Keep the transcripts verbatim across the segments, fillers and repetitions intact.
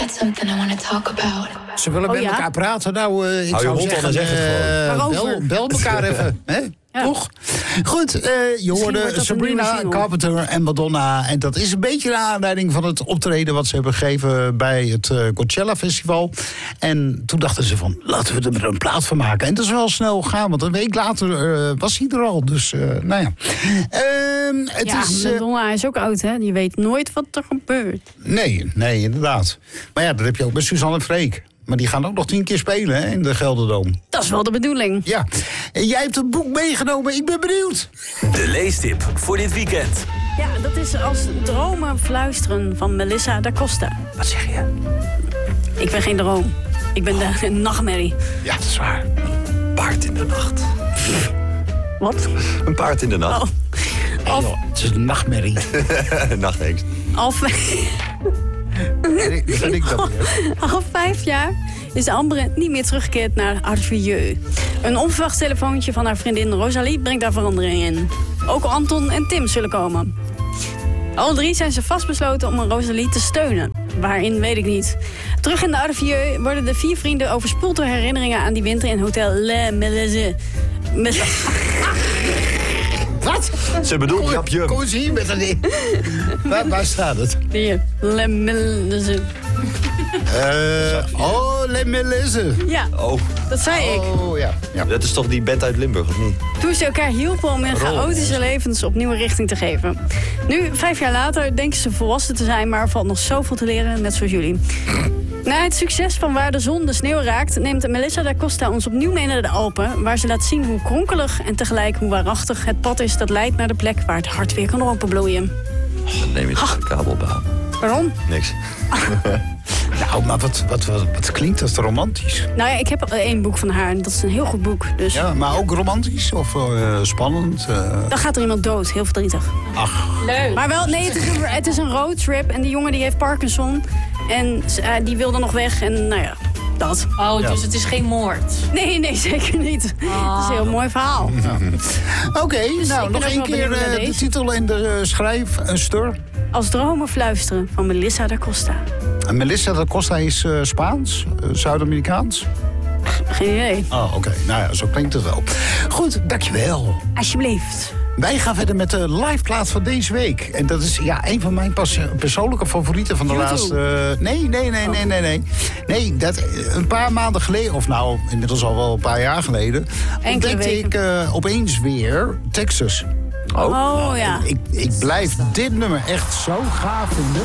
got something I want to talk about. Ze willen Oh, met ja? elkaar praten. Nou, uh, ik Hou je zou mond zeggen, dan en zeg het uh, Waarover? bel, bel elkaar even. Hè? Ja. Toch? Goed, uh, je wordt hoorde dat een Sabrina nieuwe single. Carpenter en Madonna. En dat is een beetje de aanleiding van het optreden wat ze hebben gegeven bij het uh, Coachella Festival. En toen dachten ze van, laten we er een plaat van maken. En dat is wel snel gaan, want een week later uh, was hij er al. Dus, uh, nou ja. Uh, het Ja, is, uh, Madonna is ook oud, hè? Je weet nooit wat er gebeurt. nee, nee, inderdaad. Maar ja, dat heb je ook bij Suzanne en Freek. Maar die gaan ook nog tien keer spelen hè, in de Gelderdoom. Dat is wel de bedoeling. Ja, en jij hebt een boek meegenomen. Ik ben benieuwd. De leestip voor dit weekend. Ja, dat is Als dromen fluisteren van Melissa da Costa. Wat zeg je? Ik ben geen droom. Ik ben de nachtmerrie. Ja, dat is waar. Paard in de nacht. Wat? Een paard in de nacht. Oh. Hey, Of, joh, het is een nachtmerrie. Nachthengst. al, Dat vind ik dat weer. al vijf jaar is Ambre niet meer teruggekeerd naar Arvieux. Een onverwacht telefoontje van haar vriendin Rosalie brengt daar verandering in. Ook Anton en Tim zullen komen. Alle drie zijn ze vastbesloten om Rosalie te steunen. Waarin, weet ik niet. Terug in de Arvieux worden de vier vrienden overspoeld door herinneringen aan die winter in Hotel Le Meleze. Met... Wat? Ze bedoelt Kom, Japje. kom eens hier met een ding. waar, waar staat het? Hier, Le Meleze. Uh, oh, Les Melisse. Ja, Oh, dat zei ik. Oh, ja. ja. dat is toch die band uit Limburg, of niet? Toen ze elkaar hielpen om hun chaotische levens opnieuw richting te geven. Nu, vijf jaar later, denken ze volwassen te zijn, maar er valt nog zoveel te leren, net zoals jullie. Na het succes van Waar de zon de sneeuw raakt, neemt Melissa da Costa ons opnieuw mee naar de Alpen, waar ze laat zien hoe kronkelig en tegelijk hoe waarachtig het pad is dat leidt naar de plek waar het hart weer kan openbloeien. Dan neem je toch de kabelbaan. Waarom? Niks. Nou, maar wat, wat, wat, wat klinkt dat romantisch? Nou ja, ik heb al één boek van haar en dat is een heel goed boek. Dus Ja, maar ook romantisch of uh, spannend? Uh... dan gaat er iemand dood, heel verdrietig. Ach, Leuk. Maar wel, nee, het is een, het is een roadtrip en die jongen die heeft Parkinson. En uh, die wil dan nog weg en nou ja, dat. Oh, Ja. dus het is geen moord. Nee, nee, zeker niet. Het is een heel mooi verhaal. oké. Okay, ik nou, ben nog ook één wel keer benieuwd naar uh, de deze. titel en de uh, schrijf, uh, stur. Als dromen fluisteren van Melissa da Costa. En Melissa da Costa is uh, Spaans, uh, Zuid-Amerikaans. Geen idee. Oh, oké. Okay. Nou ja, zo klinkt het wel. Goed, dankjewel. Alsjeblieft. Wij gaan verder met de live plaat van deze week. En dat is ja, een van mijn pas- persoonlijke favorieten van de YouTube. laatste... Uh, nee, nee, nee, nee, nee, nee. Nee, dat, een paar maanden geleden, of nou, inmiddels al wel een paar jaar geleden... Enkele ontdekte ik weken. uh, opeens weer Texas. Oh, ja. Ik, ik blijf dit nummer echt zo gaaf vinden.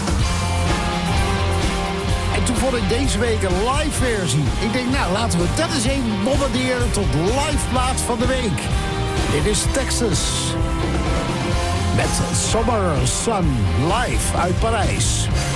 En toen vond ik deze week een live versie. Ik denk, nou, laten we dat eens even bombarderen tot live plaat van de week. Dit is Texas. Met Summer Sun live uit Parijs.